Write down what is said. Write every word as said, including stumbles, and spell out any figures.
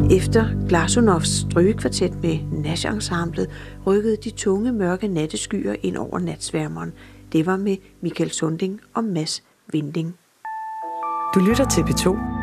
Efter Glasunovs strygekvartet med Nash-ensemblet rykkede de tunge, mørke natteskyer ind over natsværmeren. Det var med Michael Sunding og Mads Vinding. Du lytter til P to.